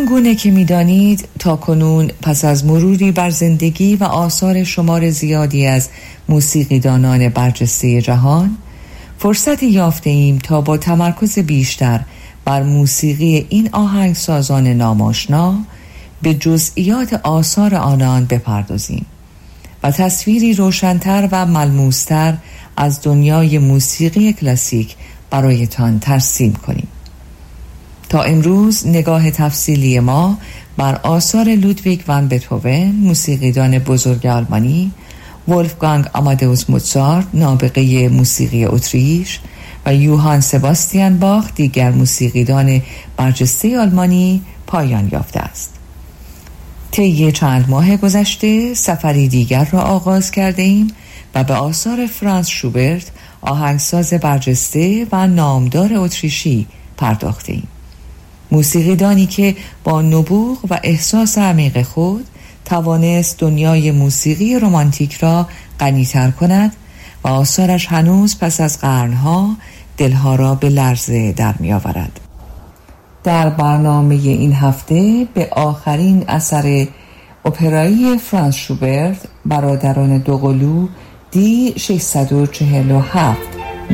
همان گونه که می‌دانید تاکنون پس از مروری بر زندگی و آثار شمار زیادی از موسیقیدانان برجسته جهان، فرصتی یافته‌ایم تا با تمرکز بیشتر بر موسیقی این آهنگسازان ناماشنا به جزئیات آثار آنان بپردازیم و تصویری روشن‌تر و ملموس‌تر از دنیای موسیقی کلاسیک برایتان ترسیم کنیم. تا امروز نگاه تفصیلی ما بر آثار لودویگ وان بتهوون، موسیقیدان بزرگ آلمانی، ولفگانگ آمادئوس موزارت، نابغه موسیقی اتریش، و یوهان سباستیان باخ، دیگر موسیقیدان برجسته آلمانی، پایان یافته است. طی چند ماه گذشته سفری دیگر را آغاز کرده ایم و به آثار فرانز شوبرت، آهنگساز برجسته و نامدار اتریشی پرداخته ایم. موسیقیدانی که با نبوغ و احساس عمیق خود توانست دنیای موسیقی رمانتیک را غنی‌تر کند و آثارش هنوز پس از قرنها دلها را به لرزه در می آورد. در برنامه این هفته به آخرین اثر اپرایی فرانز شوبرت، برادران دوقلو دی 647